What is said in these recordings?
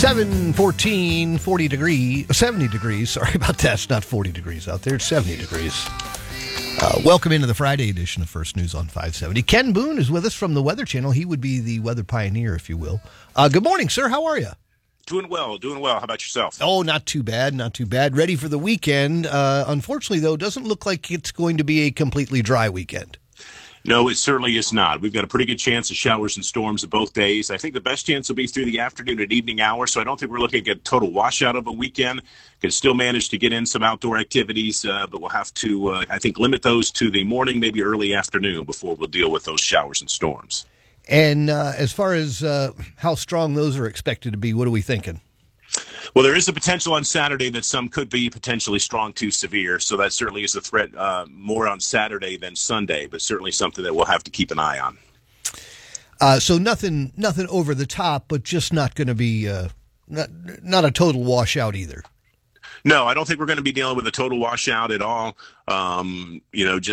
7:14, 70 degrees. Sorry about that. It's not 40 degrees out there. It's 70 degrees. Welcome into the Friday edition of First News on 570. Ken Boone is with us from the Weather Channel. He would be the weather pioneer, if you will. Good morning, sir. How are you? Doing well. How about yourself? Oh, not too bad. Ready for the weekend. Unfortunately, though, doesn't look like it's going to be a completely dry weekend. No, it certainly is not. We've got a pretty good chance of showers and storms both days. I think the best chance will be through the afternoon and evening hours, so I don't think we're looking at a total washout of a weekend. Can still manage to get in some outdoor activities, but we'll have to, I think, limit those to the morning, maybe early afternoon before we'll deal with those showers and storms. And as far as how strong those are expected to be, what are we thinking? Well, there is a potential on Saturday that some could be potentially strong to severe, so that certainly is a threat more on Saturday than Sunday, but certainly something that we'll have to keep an eye on. So nothing over the top, but just not going to be not a total washout either. No, I don't think we're going to be dealing with a total washout at all. Once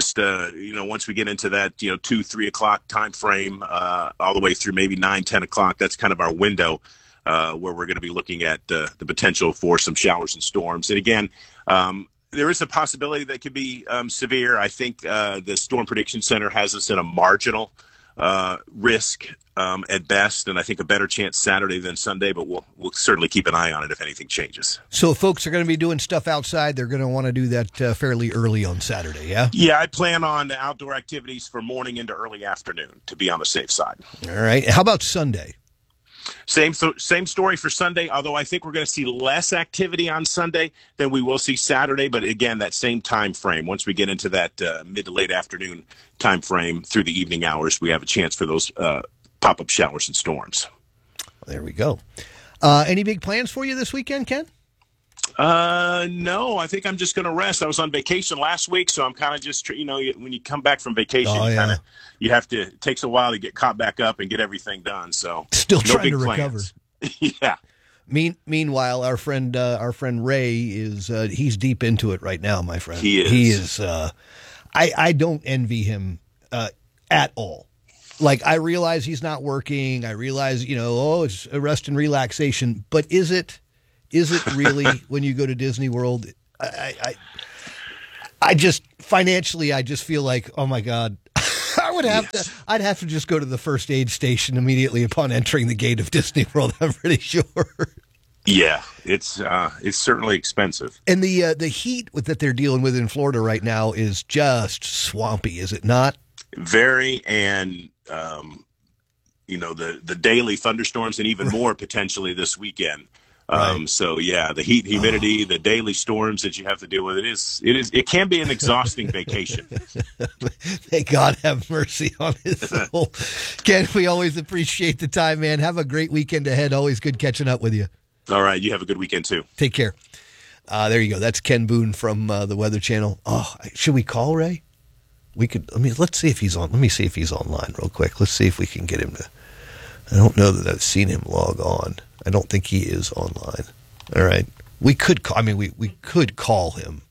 we get into that, 2-3 o'clock time frame, all the way through maybe 9-10 o'clock, that's kind of our window. Where we're going to be looking at the potential for some showers and storms. And again, there is a possibility that could be severe. I think the Storm Prediction Center has us in a marginal risk at best, and I think a better chance Saturday than Sunday, but we'll certainly keep an eye on it if anything changes. So if folks are going to be doing stuff outside, they're going to want to do that fairly early on Saturday, yeah? Yeah, I plan on outdoor activities for morning into early afternoon to be on the safe side. All right. How about Sunday? Same story for Sunday, although I think we're going to see less activity on Sunday than we will see Saturday. But again, that same time frame, once we get into that mid to late afternoon time frame through the evening hours, we have a chance for those pop-up showers and storms. There we go. Any big plans for you this weekend, Ken? No, I think I'm just going to rest. I was on vacation last week, so I'm kind of just, when you come back from vacation, it takes a while to get caught back up and get everything done. So still trying to recover. Yeah. Meanwhile, our friend Ray is he's deep into it right now, my friend. He is. He is. I don't envy him at all. Like, I realize he's not working. I realize, it's a rest and relaxation. But is it really when you go to Disney World? I just financially, I just feel like, oh my God, I'd have to just go to the first aid station immediately upon entering the gate of Disney World. I'm pretty sure. Yeah, it's certainly expensive. And the heat that they're dealing with in Florida right now is just swampy, is it not? Very, and the daily thunderstorms and even more potentially this weekend. Right. So yeah, the heat, humidity, the daily storms that you have to deal with, it can be an exhausting vacation. May God have mercy on his soul. Ken, we always appreciate the time, man. Have a great weekend ahead. Always good catching up with you. All right. You have a good weekend too. Take care. There you go. That's Ken Boone from the Weather Channel. Oh, should we call Ray? We could. Let's see if he's on. Let me see if he's online real quick. Let's see if we can get him to. I don't know that I've seen him log on. I don't think he is online. All right. We could call, we could call him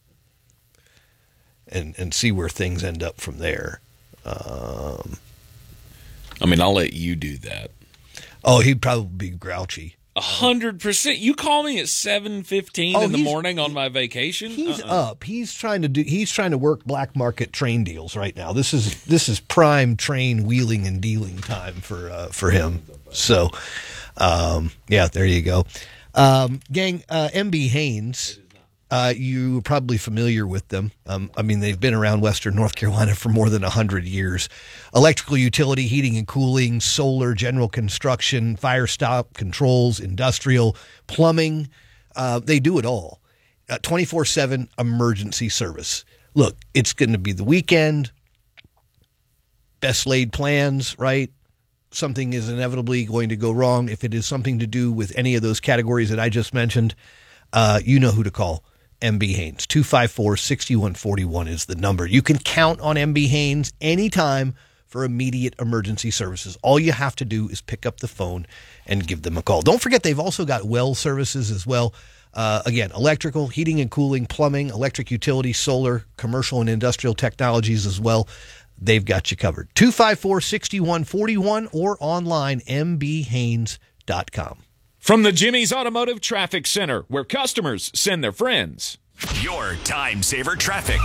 and see where things end up from there. I'll let you do that. Oh, he'd probably be grouchy. 100%. You call me at 7:15 in the morning on my vacation. He's up. He's trying to work black market train deals right now. This is prime train wheeling and dealing time for him. So, there you go. Gang, MB Haynes, you're probably familiar with them. They've been around Western North Carolina for more than 100 years. Electrical utility, heating and cooling, solar, general construction, fire stop controls, industrial, plumbing. They do it all. 24/7 emergency service. Look, it's going to be the weekend. Best laid plans, right? Something is inevitably going to go wrong. If it is something to do with any of those categories that I just mentioned, you know who to call. MB Haynes. 254-6141 is the number. You can count on MB Haynes anytime for immediate emergency services. All you have to do is pick up the phone and give them a call. Don't forget, they've also got well services as well. Again, electrical, heating and cooling, plumbing, electric utility, solar, commercial and industrial technologies as well. They've got you covered. 254-6141 or online, mbhaynes.com. From the Jimmy's Automotive Traffic Center, where customers send their friends. Your time saver traffic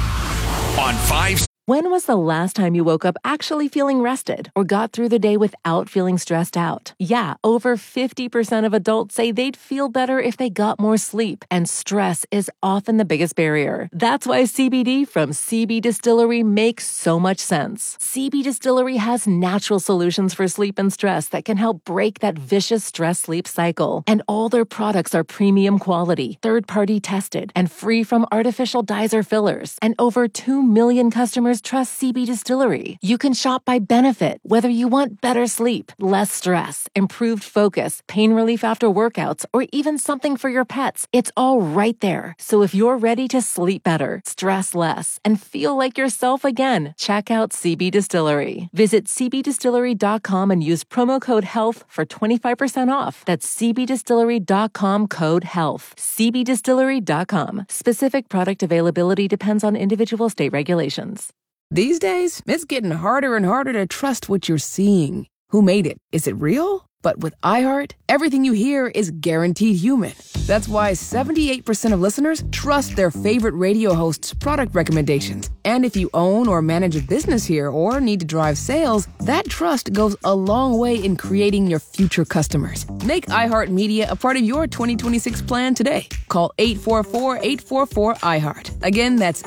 on 5. When was the last time you woke up actually feeling rested or got through the day without feeling stressed out? Yeah, over 50% of adults say they'd feel better if they got more sleep, and stress is often the biggest barrier. That's why CBD from CB Distillery makes so much sense. CB Distillery has natural solutions for sleep and stress that can help break that vicious stress-sleep cycle. And all their products are premium quality, third-party tested, and free from artificial dyes or fillers. And over 2 million customers trust CB Distillery. You can shop by benefit, whether you want better sleep, less stress, improved focus, pain relief after workouts, or even something for your pets. It's all right there. So if you're ready to sleep better, stress less, and feel like yourself again, check out CB Distillery. Visit cbdistillery.com and use promo code HEALTH for 25% off. That's cbdistillery.com, code HEALTH. cbdistillery.com. Specific product availability depends on individual state regulations. These days, it's getting harder and harder to trust what you're seeing. Who made it? Is it real? But with iHeart, everything you hear is guaranteed human. That's why 78% of listeners trust their favorite radio hosts' product recommendations. And if you own or manage a business here or need to drive sales, that trust goes a long way in creating your future customers. Make iHeartMedia a part of your 2026 plan today. Call 844-844-iHeart. Again, that's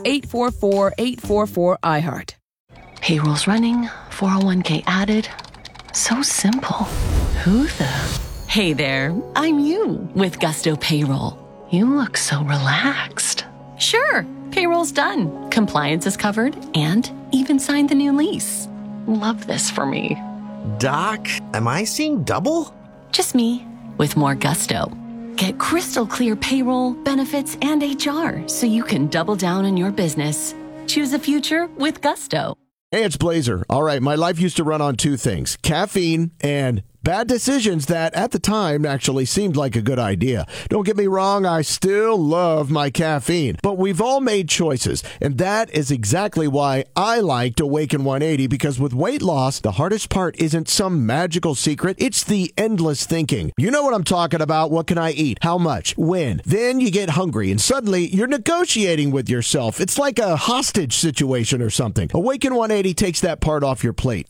844-844-iHeart. Payroll's running, 401k added. So simple. Who the? Hey there, I'm you with Gusto Payroll. You look so relaxed. Sure, payroll's done. Compliance is covered and even signed the new lease. Love this for me. Doc, am I seeing double? Just me with more Gusto. Get crystal clear payroll, benefits, and HR so you can double down on your business. Choose a future with Gusto. Hey, it's Blazer. All right, my life used to run on two things, caffeine and bad decisions that at the time actually seemed like a good idea. Don't get me wrong, I still love my caffeine, but we've all made choices, and that is exactly why I liked Awaken 180, because with weight loss, the hardest part isn't some magical secret, it's the endless thinking. You know what I'm talking about. What can I eat? How much? When? Then you get hungry, and suddenly you're negotiating with yourself. It's like a hostage situation or something. Awaken 180 takes that part off your plate.